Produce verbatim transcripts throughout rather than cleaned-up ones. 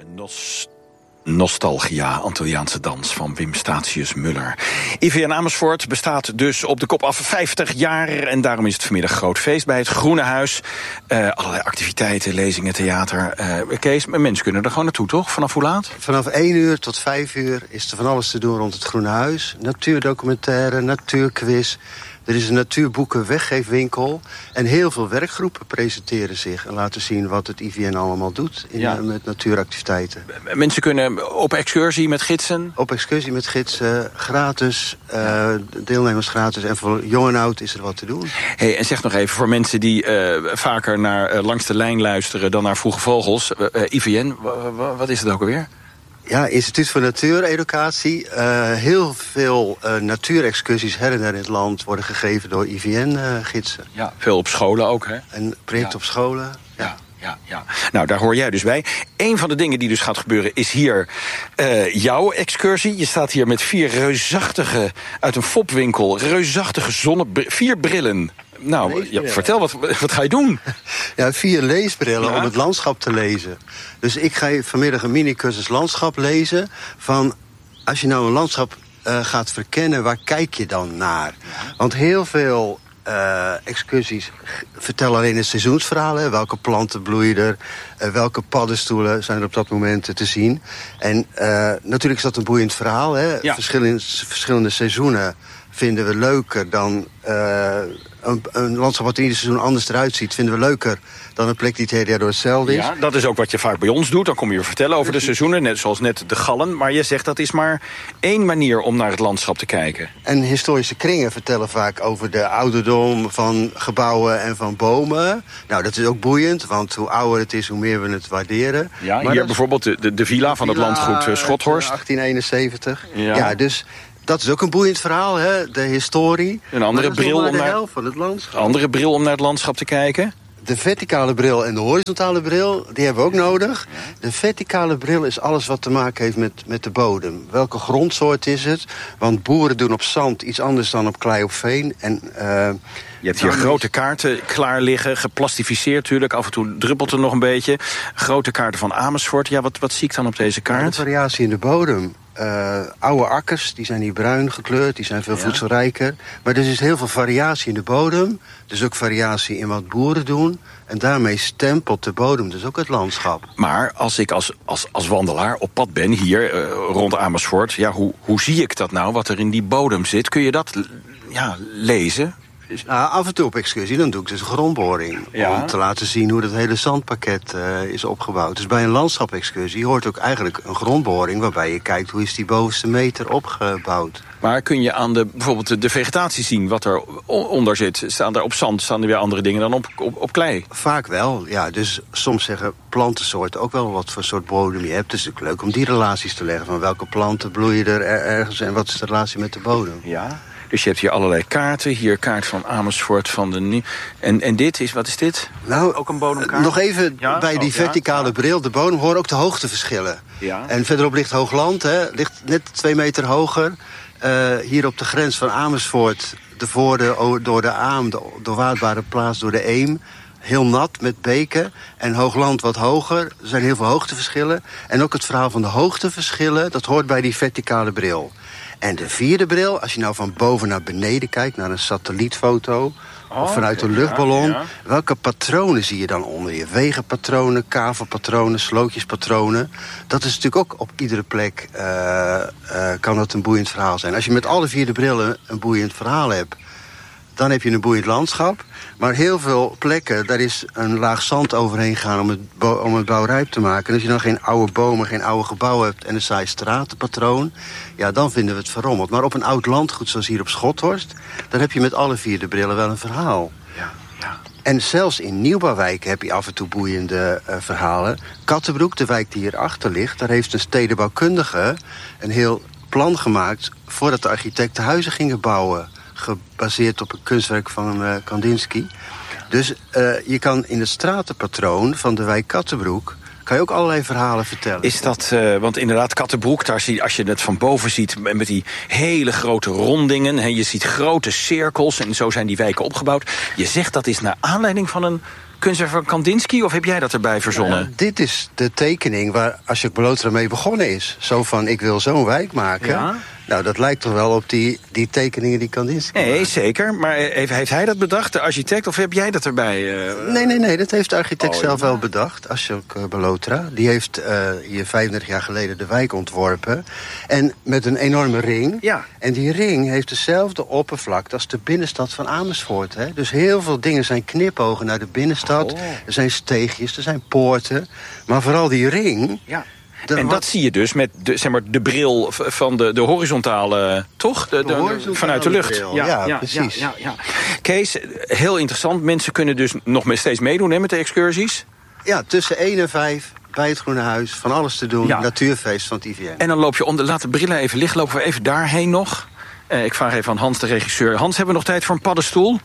Nos- Nostalgia, Antilliaanse dans van Wim Statius-Muller. I V N Amersfoort bestaat dus op de kop af vijftig jaar... en daarom is het vanmiddag groot feest bij het Groene Huis. Uh, allerlei activiteiten, lezingen, theater. Uh, Kees, mensen kunnen er gewoon naartoe, toch? Vanaf hoe laat? Vanaf één uur tot vijf uur is er van alles te doen rond het Groene Huis. Natuurdocumentaire, natuurquiz. Er is een natuurboeken weggeefwinkel. En heel veel werkgroepen presenteren zich en laten zien wat het I V N allemaal doet in, ja. met natuuractiviteiten. Mensen kunnen op excursie met gidsen? Op excursie met gidsen, gratis, uh, deelnemers gratis. En voor jong en oud is er wat te doen. Hey, en zeg nog even, voor mensen die uh, vaker naar uh, Langs de Lijn luisteren dan naar Vroege Vogels. Uh, I V N, w- w- wat is het ook alweer? Ja, Instituut voor Natuureducatie. Uh, heel veel uh, natuurexcursies her en der in het land worden gegeven door I V N-gidsen. Uh, ja, veel op scholen ook, hè? En project ja. op scholen. Ja. ja. Ja, ja. Nou, daar hoor jij dus bij. Een van de dingen die dus gaat gebeuren is hier uh, jouw excursie. Je staat hier met vier reusachtige, uit een fopwinkel, reusachtige zonnebril, vier brillen. Nou, ja, vertel, wat, wat ga je doen? Ja, vier leesbrillen ja? om het landschap te lezen. Dus ik ga vanmiddag een mini-cursus landschap lezen. Van, als je nou een landschap uh, gaat verkennen, waar kijk je dan naar? Ja. Want heel veel uh, excursies vertellen alleen het seizoensverhaal. Hè? Welke planten bloeien er? Uh, welke paddenstoelen zijn er op dat moment te zien? En uh, natuurlijk is dat een boeiend verhaal. Hè? Ja. Verschillende, verschillende seizoenen vinden we leuker dan Uh, Een, een landschap wat in ieder seizoen anders eruit ziet, vinden we leuker dan een plek die het hele jaar door hetzelfde is. Ja, dat is ook wat je vaak bij ons doet. Dan kom je weer vertellen over de seizoenen, net zoals net de gallen. Maar je zegt dat is maar één manier om naar het landschap te kijken. En historische kringen vertellen vaak over de ouderdom van gebouwen en van bomen. Nou, dat is ook boeiend, want hoe ouder het is, hoe meer we het waarderen. Ja, maar hier bijvoorbeeld de, de, de villa van villa, het landgoed uh, Schothorst. achttien eenenzeventig. Ja, ja dus dat is ook een boeiend verhaal, hè? De historie. Een andere bril om de naar helft van het landschap. andere bril om naar het landschap te kijken. De verticale bril en de horizontale bril, die hebben we ook nodig. De verticale bril is alles wat te maken heeft met, met de bodem. Welke grondsoort is het? Want boeren doen op zand iets anders dan op klei of veen. En, uh, je hebt hier grote kaarten klaar liggen, geplastificeerd natuurlijk. Af en toe druppelt er nog een beetje. Grote kaarten van Amersfoort. Ja, wat, wat zie ik dan op deze kaart? Ja, de variatie in de bodem. Uh, oude akkers, die zijn hier bruin gekleurd, die zijn veel ja. voedselrijker. Maar er is heel veel variatie in de bodem. Dus ook variatie in wat boeren doen. En daarmee stempelt de bodem dus ook het landschap. Maar als ik als, als, als wandelaar op pad ben hier uh, rond Amersfoort, ja, hoe, hoe zie ik dat nou, wat er in die bodem zit? Kun je dat ja, lezen? Nou, af en toe op excursie, dan doe ik dus een grondboring. Ja. Om te laten zien hoe dat hele zandpakket uh, is opgebouwd. Dus bij een landschapexcursie hoort ook eigenlijk een grondboring, waarbij je kijkt hoe is die bovenste meter opgebouwd. Maar kun je aan de, bijvoorbeeld de, de vegetatie zien wat er onder zit? Staan er op zand, staan er weer andere dingen dan op, op, op klei? Vaak wel, ja. Dus soms zeggen plantensoorten ook wel wat voor soort bodem je hebt. Dus het is natuurlijk leuk om die relaties te leggen. Van welke planten bloeien er ergens en wat is de relatie met de bodem? Ja. Dus je hebt hier allerlei kaarten. Hier kaart van Amersfoort van de Nieuw. En, en dit is, wat is dit? Nou, ook een bodemkaart? Nog even ja? bij die oh, verticale ja? bril. De bodem horen ook de hoogteverschillen. Ja. En verderop ligt Hoogland, hè, ligt net twee meter hoger. Uh, hier op de grens van Amersfoort, de voorde door de Aam, de doorwaadbare plaats door de Eem. Heel nat met beken. En Hoogland wat hoger. Er zijn heel veel hoogteverschillen. En ook het verhaal van de hoogteverschillen, dat hoort bij die verticale bril. En de vierde bril, als je nou van boven naar beneden kijkt, naar een satellietfoto, oh, of vanuit een luchtballon, ja, ja. welke patronen zie je dan onder je? Wegenpatronen, kavelpatronen, slootjespatronen. Dat is natuurlijk ook op iedere plek, uh, uh, kan dat een boeiend verhaal zijn. Als je met alle vier de brillen een boeiend verhaal hebt, dan heb je een boeiend landschap. Maar heel veel plekken, daar is een laag zand overheen gegaan om het, om het bouwrijp te maken. En als je dan geen oude bomen, geen oude gebouwen hebt en een saai stratenpatroon, ja, dan vinden we het verrommeld. Maar op een oud landgoed zoals hier op Schothorst, dan heb je met alle vier de brillen wel een verhaal. Ja, ja. En zelfs in nieuwbouwwijken heb je af en toe boeiende uh, verhalen. Kattenbroek, de wijk die hierachter ligt, daar heeft een stedenbouwkundige een heel plan gemaakt voordat de architecten huizen gingen bouwen, gebaseerd op een kunstwerk van uh, Kandinsky. Dus uh, je kan in het stratenpatroon van de wijk Kattenbroek kan je ook allerlei verhalen vertellen. Is dat, uh, want inderdaad, Kattenbroek, daar zie, als je het van boven ziet met die hele grote rondingen, he, je ziet grote cirkels en zo zijn die wijken opgebouwd. Je zegt dat is naar aanleiding van een kunstwerk van Kandinsky, of heb jij dat erbij verzonnen? Ja, dit is de tekening waar Asjok Ballotra mee begonnen is. Zo van, ik wil zo'n wijk maken. Ja. Nou, dat lijkt toch wel op die, die tekeningen die Kandinsky Nee, maakte. Zeker. Maar heeft, heeft hij dat bedacht, de architect, of heb jij dat erbij? Uh... Nee, nee, nee, dat heeft de architect oh, zelf ja. wel bedacht. Asjok Ballotra. Die heeft uh, hier vijfendertig jaar geleden de wijk ontworpen. En met een enorme ring. Ja. En die ring heeft dezelfde oppervlakte als de binnenstad van Amersfoort. Hè? Dus heel veel dingen zijn knipogen naar de binnenstad. Oh. Er zijn steegjes, er zijn poorten. Maar vooral die ring... Ja. De, en wat... dat zie je dus met de, zeg maar, de bril van de, de horizontale, toch? De, de, de horizontale vanuit de lucht. Bril. Ja, ja, ja, precies. Ja, ja, ja. Kees, heel interessant. Mensen kunnen dus nog steeds meedoen hè, met de excursies. Ja, tussen één en vijf bij het Groene Huis. Van alles te doen. Ja. Natuurfeest van het I V N. En dan loop je om de, laat de brillen even liggen. Lopen we even daarheen nog. Uh, ik vraag even aan Hans, de regisseur. Hans, hebben we nog tijd voor een paddenstoel?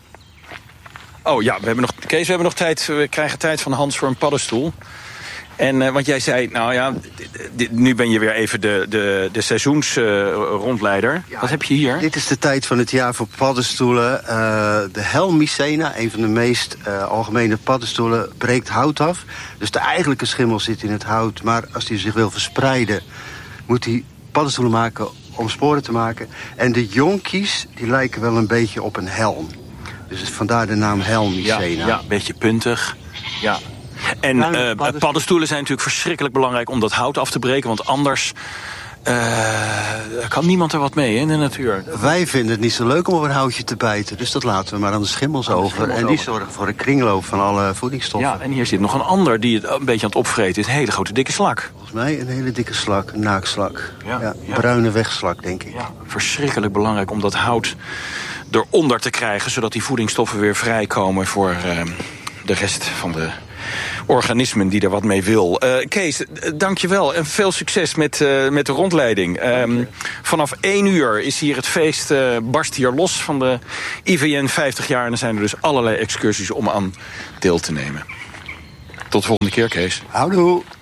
Oh ja, we hebben nog, Kees, we hebben nog tijd. We krijgen tijd van Hans voor een paddenstoel. En uh, want jij zei, nou ja, d- d- nu ben je weer even de, de, de seizoensrondleider. Uh, ja, Wat heb je hier? Dit is de tijd van het jaar voor paddenstoelen. Uh, de Helmicena, een van de meest uh, algemene paddenstoelen, breekt hout af. Dus de eigenlijke schimmel zit in het hout. Maar als die zich wil verspreiden, moet hij paddenstoelen maken om sporen te maken. En de jonkies, die lijken wel een beetje op een helm. Dus vandaar de naam Helmicena. Ja, ja, een beetje puntig. Ja. En uh, paddenstoelen. paddenstoelen zijn natuurlijk verschrikkelijk belangrijk om dat hout af te breken. Want anders uh, kan niemand er wat mee in de natuur. Wij vinden het niet zo leuk om op een houtje te bijten. Dus dat laten we maar aan de schimmels aan de over. Schimmels en die over. zorgen voor een kringloop van alle voedingsstoffen. Ja, en hier zit nog een ander die het een beetje aan het opvreten is. Een hele grote dikke slak. Volgens mij een hele dikke slak, een naakslak. Ja, ja, ja. Bruine wegslak, denk ik. Ja, verschrikkelijk belangrijk om dat hout eronder te krijgen. Zodat die voedingsstoffen weer vrijkomen voor uh, de rest van de organismen die er wat mee wil. Uh, Kees, dank je wel en veel succes met, uh, met de rondleiding. Um, vanaf één uur is hier het feest, uh, barst hier los van de I V N vijftig jaar. En dan zijn er dus allerlei excursies om aan deel te nemen. Tot de volgende keer, Kees. Houdoe.